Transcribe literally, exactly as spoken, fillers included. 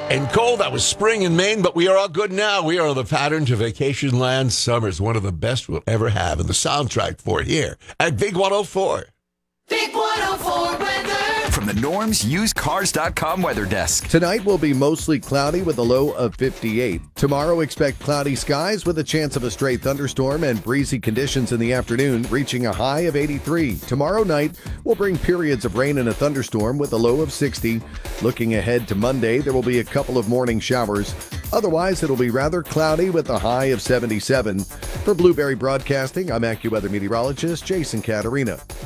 And cold, that was spring in Maine, but we are all good now. We are on the pattern to Vacation Land Summers, one of the best we'll ever have, and the soundtrack for it here at Big one oh four. Big one oh four weather. From the Norm's Used Cars dot com weather desk. Tonight will be mostly cloudy with a low of fifty-eight. Tomorrow, expect cloudy skies with a chance of a stray thunderstorm and breezy conditions in the afternoon, reaching a high of eighty-three. Tomorrow night will bring periods of rain and a thunderstorm with a low of sixty. Looking ahead to Monday, there will be a couple of morning showers. Otherwise, it'll be rather cloudy with a high of seventy-seven. For Blueberry Broadcasting, I'm AccuWeather meteorologist Jason Caterina.